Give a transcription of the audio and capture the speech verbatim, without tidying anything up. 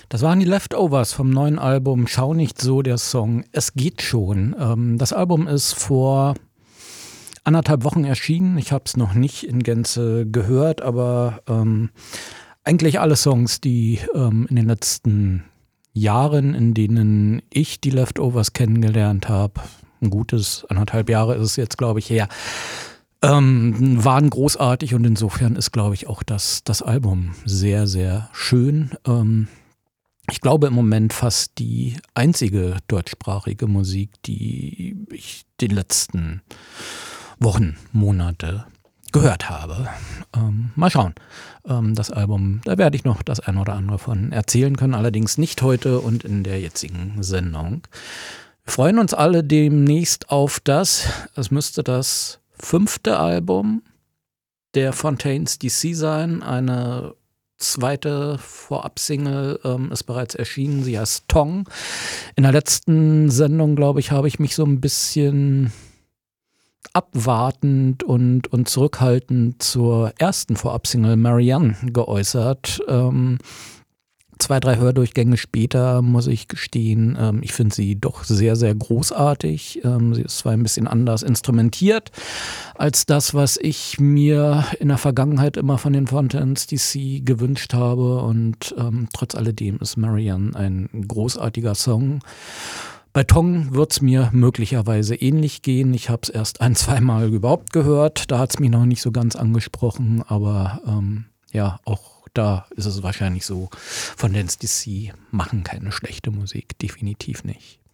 Das waren die Leftovers vom neuen Album Schau nicht so, der Song Es geht schon. Ähm, das Album ist vor anderthalb Wochen erschienen. Ich habe es noch nicht in Gänze gehört, aber ähm, eigentlich alle Songs, die ähm, in den letzten Jahren, in denen ich die Leftovers kennengelernt habe, ein gutes anderthalb Jahre ist es jetzt, glaube ich, her, ähm, waren großartig und insofern ist, glaube ich, auch das, das Album sehr, sehr schön. Ähm, ich glaube im Moment fast die einzige deutschsprachige Musik, die ich den letzten Wochen, Monate gehört habe. Ähm, mal schauen. Ähm, das Album, da werde ich noch das ein oder andere von erzählen können, allerdings nicht heute und in der jetzigen Sendung. Wir freuen uns alle demnächst auf das, es müsste das fünfte Album der Fontaines D C sein. Eine zweite Vorab-Single ähm, ist bereits erschienen. Sie heißt Tong. In der letzten Sendung, glaube ich, habe ich mich so ein bisschen abwartend und, und zurückhaltend zur ersten Vorab-Single Marianne geäußert. Ähm, Zwei, drei Hördurchgänge später muss ich gestehen, ähm, ich finde sie doch sehr, sehr großartig. Ähm, sie ist zwar ein bisschen anders instrumentiert als das, was ich mir in der Vergangenheit immer von den Fontaines D C gewünscht habe. Und ähm, trotz alledem ist Marianne ein großartiger Song. Bei Tong wird es mir möglicherweise ähnlich gehen. Ich habe es erst ein, zweimal überhaupt gehört. Da hat es mich noch nicht so ganz angesprochen, aber ähm, ja, auch da ist es wahrscheinlich so, Fontaines D C machen keine schlechte Musik, definitiv nicht.